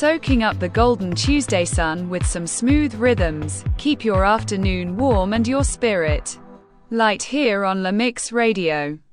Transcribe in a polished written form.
soaking up the golden Tuesday sun with some smooth rhythms. Keep your afternoon warm and your spirit light here on La Mix Radio.